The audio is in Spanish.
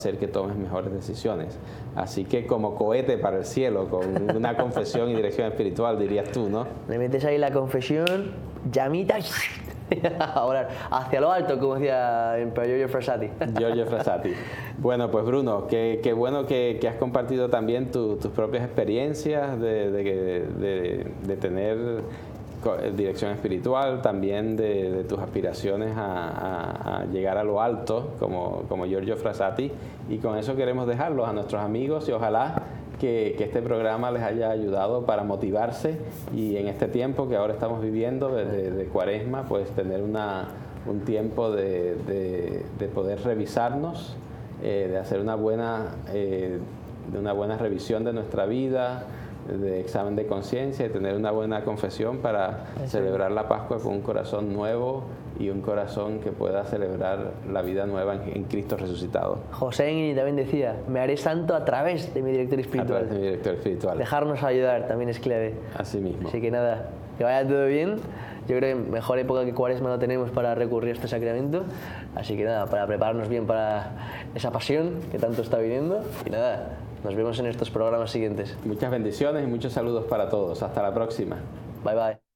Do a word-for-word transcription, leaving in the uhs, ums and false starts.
hacer que tomes mejores decisiones. Así que como cohete para el cielo, con una confesión y dirección espiritual, dirías tú, ¿no? Le metes ahí la confesión, llamita ahora hacia lo alto, como decía Giorgio Frassati. Giorgio Frassati. Bueno, pues Bruno, qué, qué bueno que, que has compartido también tu, tus propias experiencias de, de, de, de tener dirección espiritual, también de, de tus aspiraciones a, a, a llegar a lo alto, como, como Giorgio Frassati, y con eso queremos dejarlos a nuestros amigos y ojalá que, que este programa les haya ayudado para motivarse y en este tiempo que ahora estamos viviendo desde de Cuaresma, pues tener una, un tiempo de, de, de poder revisarnos, eh, de hacer una buena, eh, de una buena revisión de nuestra vida, de examen de conciencia y tener una buena confesión para Eso. celebrar la Pascua con un corazón nuevo y un corazón que pueda celebrar la vida nueva en, en Cristo resucitado. José Enguini también decía, me haré santo a través de mi director espiritual. A través de mi director espiritual. Dejarnos ayudar también es clave. Así mismo. Así que nada, que vaya todo bien. Yo creo que mejor época que Cuaresma no tenemos para recurrir a este sacramento. Así que nada, para prepararnos bien para esa pasión que tanto está viniendo. Y nada, nos vemos en estos programas siguientes. Muchas bendiciones y muchos saludos para todos. Hasta la próxima. Bye bye.